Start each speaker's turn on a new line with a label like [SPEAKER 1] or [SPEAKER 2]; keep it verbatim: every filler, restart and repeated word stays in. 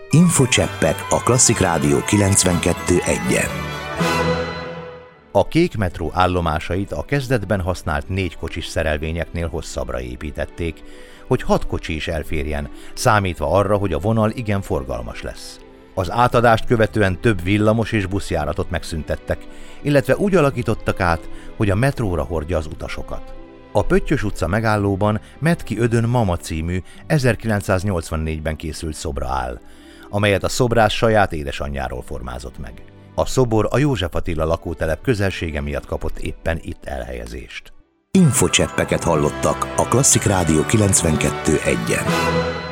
[SPEAKER 1] Infocseppek a Klasszik Rádió kilencvenkettő egyen.
[SPEAKER 2] A kék metró állomásait a kezdetben használt négy kocsis szerelvényeknél hosszabbra építették, hogy hat kocsi is elférjen, számítva arra, hogy a vonal igen forgalmas lesz. Az átadást követően több villamos és buszjáratot megszüntettek, illetve úgy alakítottak át, hogy a metróra hordja az utasokat. A Pöttyös utca megállóban Metki Ödön Mama című ezerkilencszáznyolcvannégyben készült szobra áll, amelyet a szobrász saját édesanyjáról formázott meg. A szobor a József Attila lakótelep közelsége miatt kapott éppen itt elhelyezést.
[SPEAKER 1] Infocseppeket hallottak a Klasszik Rádió kilencvenkettő egyen.